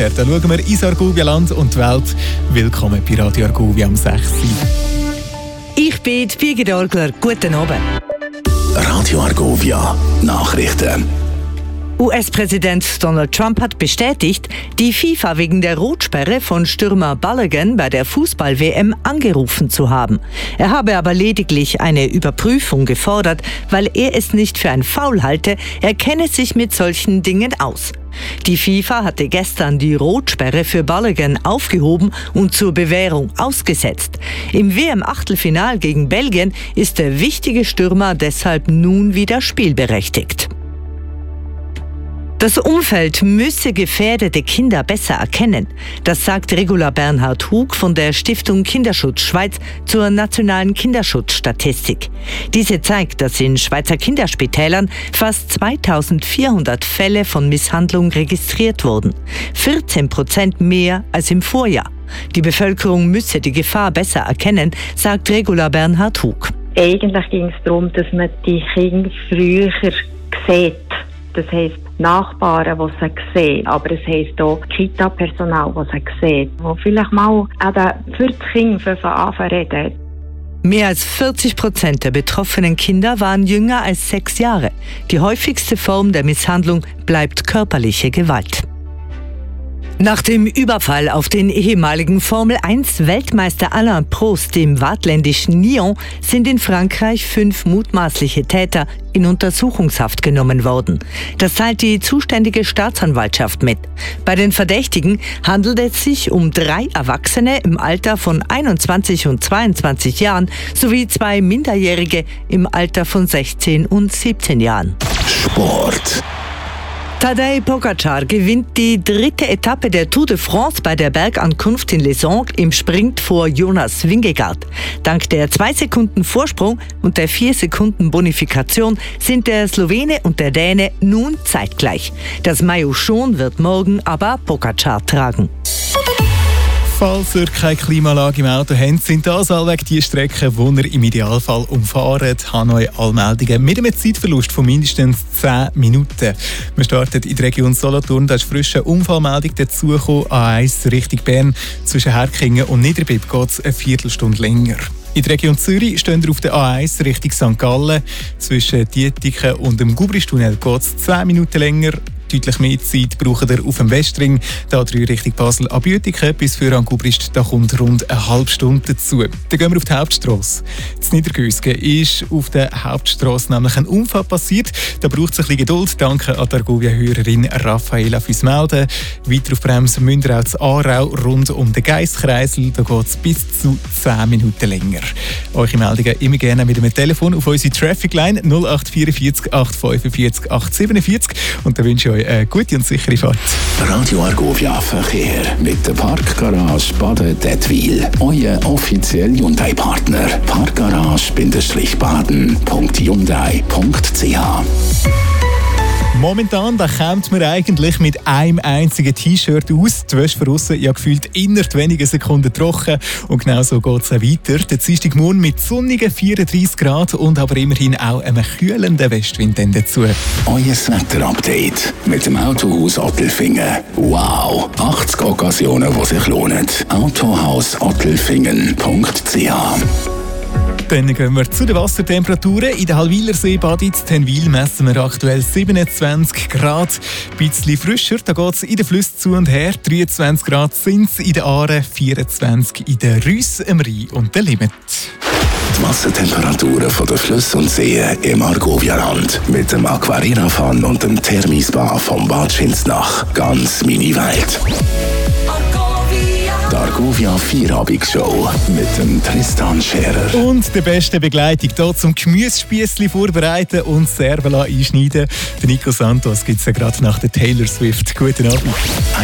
Da schauen wir ins Argovia-Land und die Welt. Willkommen bei Radio Argovia am 6. Ich bin Birgit Orgler. Guten Abend. Radio Argovia Nachrichten. US-Präsident Donald Trump hat bestätigt, die FIFA wegen der Rotsperre von Stürmer Balogun bei der Fußball-WM angerufen zu haben. Er habe aber lediglich eine Überprüfung gefordert, weil er es nicht für ein Foul halte. Er kenne sich mit solchen Dingen aus. Die FIFA hatte gestern die Rotsperre für Balogun aufgehoben und zur Bewährung ausgesetzt. Im WM-Achtelfinal gegen Belgien ist der wichtige Stürmer deshalb nun wieder spielberechtigt. Das Umfeld müsse gefährdete Kinder besser erkennen. Das sagt Regula Bernhard Hug von der Stiftung Kinderschutz Schweiz zur nationalen Kinderschutzstatistik. Diese zeigt, dass in Schweizer Kinderspitälern fast 2400 Fälle von Misshandlung registriert wurden. 14% mehr als im Vorjahr. Die Bevölkerung müsse die Gefahr besser erkennen, sagt Regula Bernhard Hug. Eigentlich ging es darum, dass man die Kinder früher sieht. Das heisst, Nachbarn, die sie sehen, aber es heisst auch Kita-Personal, das sie sehen, wo vielleicht mal für das Kind von Anfang reden. Mehr als 40% der betroffenen Kinder waren jünger als 6 Jahre. Die häufigste Form der Misshandlung bleibt körperliche Gewalt. Nach dem Überfall auf den ehemaligen Formel-1-Weltmeister Alain Prost im waadtländischen Nyon sind in Frankreich 5 mutmaßliche Täter in Untersuchungshaft genommen worden. Das teilt die zuständige Staatsanwaltschaft mit. Bei den Verdächtigen handelt es sich um 3 Erwachsene im Alter von 21 und 22 Jahren sowie 2 Minderjährige im Alter von 16 und 17 Jahren. Sport. Tadej Pogačar gewinnt die 3. Etappe der Tour de France bei der Bergankunft in Lausanne im Sprint vor Jonas Vingegaard. Dank der 2 Sekunden Vorsprung und der 4 Sekunden Bonifikation sind der Slowene und der Däne nun zeitgleich. Das Maillot jaune wird morgen aber Pogačar tragen. Falls ihr keine Klimaanlage im Auto habt, sind das allweg die Strecken, die ihr im Idealfall umfahrt. Hanoi Allmeldungen mit einem Zeitverlust von mindestens 10 Minuten. Wir starten in der Region Solothurn. Da ist frische Unfallmeldung dazugekommen. A1 Richtung Bern. Zwischen Herkingen und Niederbipp geht es eine Viertelstunde länger. In der Region Zürich stehen wir auf der A1 Richtung St. Gallen. Zwischen Dietiken und dem Gubristunnel geht es 10 Minuten länger. Deutlich mehr Zeit braucht ihr auf dem Westring. Da 3 Richtung Basel an Büetiken bis für an Gubrist, da kommt rund eine halbe Stunde dazu. Dann gehen wir auf die Hauptstrasse. In Niedergösgen ist auf der Hauptstrasse nämlich ein Unfall passiert. Da braucht es ein bisschen Geduld. Danke an die Argovia-Hörerin Raffaela fürs Melden. Weiter auf Bremsen müsst ihr auch zu Aarau rund um den Geisskreisel. Da geht es bis zu 10 Minuten länger. Eure Meldungen immer gerne mit einem Telefon auf unsere Traffic-Line 0844 845 847. Und dann wünsche ich euch eine gute und sichere Fahrt. Radio Argovia Verkehr mit der Parkgarage Baden-Dettwil. Euer offizieller Hyundai-Partner. Parkgarage-baden.hyundai.ch. Momentan da kommt man eigentlich mit einem einzigen T-Shirt aus. Die Wäsche von aussen ja gefühlt innerhalb weniger Sekunden trocken. Und genau so geht es auch weiter. Der Dienstagmorgen mit sonnigen 34 Grad und aber immerhin auch einem kühlenden Westwind dazu. Euer Wetter-Update mit dem Autohaus Ottelfingen. Wow! 80 Occasionen, die sich lohnen. Autohaus-Ottelfingen.ch. Dann gehen wir zu den Wassertemperaturen. In der Hallwiler See-Bad in Tenwil messen wir aktuell 27 Grad. Ein bisschen frischer, da geht es in den Flüssen zu und her. 23 Grad sind es in der Aare, 24 in der Rüss, im Rhein und der Limit. Die Wassertemperaturen von den Flüssen und Seen im Argovia-Land. Mit dem Aquarira-Fan und dem Thermispa vom Bad Schinsnach. Ganz meine Welt. Die Argovia Vierabendsshow mit dem Tristan Scherer. Und der beste Begleitung hier zum Gemüsespiessli vorbereiten und Servola einschneiden. Der Nico Santos gibt es ja gerade nach der Taylor Swift. Guten Abend.